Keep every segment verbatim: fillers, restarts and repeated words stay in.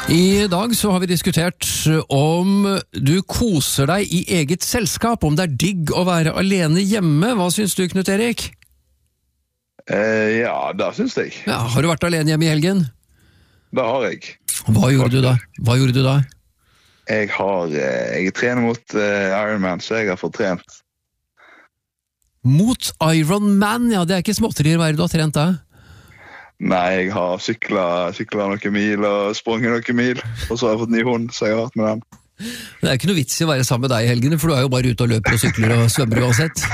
I dag så har vi diskutert om du koser deg i eget selskap, om det er digg å være alene hjemme. Hva syns du, Knut Erik? Eh, ja, det syns jeg. Ja, har du vært alene hjemme i helgen? Det har jeg. Hva gjorde du da? Hva gjorde du da? Jeg har, jeg trener mot uh, Ironman, så jeg har fått trent. Mot Ironman, ja, det er ikke småtterier. Hva er det du har trent da? Nei, jeg har syklet, syklet noen mil og sprunget noen mil, og så har jeg fått ny hund, så jeg har vært med den. Det er ikke noe vits i å være sammen med deg i helgene, for du er jo bare ute og løper og sykler og svømmer uansett.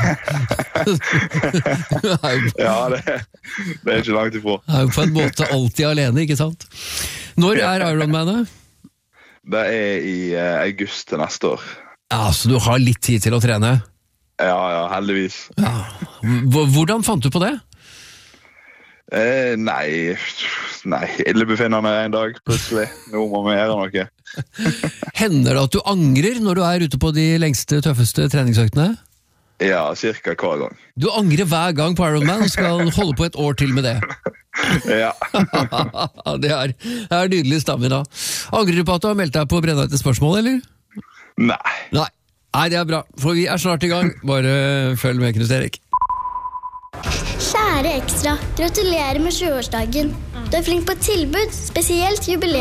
Ja, det, det er ikke langt ifra. Du er jo på en måte alltid alene, ikke sant? Når er Ironmanet? Det er i uh, august til neste år. Ja, så du har litt tid til å trene? Ja, ja, heldigvis. Ja. Hvordan fant du på det? Eh, nei, nei, illebefinnende en dag, plutselig. Nå må vi gjøre noe. Hender det at du angrer når du er ute på de lengste, tøffeste treningsøktene? Ja, cirka hver gang. Du angrer hver gang på Ironman og skal holde på et år til med det? Ja. Det er, det er nydelig stamina. Angrer du på at du har meldt deg på Brennende spørsmål, eller? Nei. Nei. Nei, det er bra, for vi er snart i gang. Bare følg med, Knut Erik. Kjære Ekstra, gratulerer med sjuårsdagen. Du er flink på tilbud, spesielt jubileum.